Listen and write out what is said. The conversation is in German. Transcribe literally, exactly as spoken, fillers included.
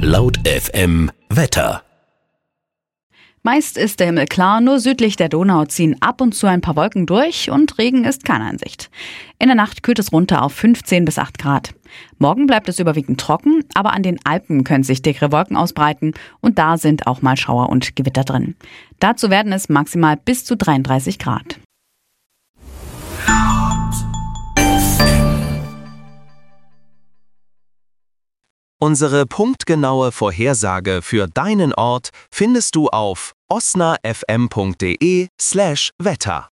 Laut F M Wetter. Meist ist der Himmel klar, nur südlich der Donau ziehen ab und zu ein paar Wolken durch und Regen ist keine in Sicht. In der Nacht kühlt es runter auf fünfzehn bis acht Grad. Morgen bleibt es überwiegend trocken, aber an den Alpen können sich dickere Wolken ausbreiten und da sind auch mal Schauer und Gewitter drin. Dazu werden es maximal bis zu dreiunddreißig Grad. Unsere punktgenaue Vorhersage für deinen Ort findest du auf osnafm punkt de slash Wetter.